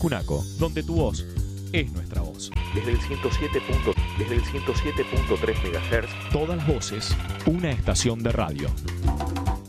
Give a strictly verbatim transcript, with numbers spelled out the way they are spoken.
Cunaco, donde tu voz es nuestra voz. Desde el ciento siete punto, desde el ciento siete punto tres megahertz. Todas las voces, una estación de radio.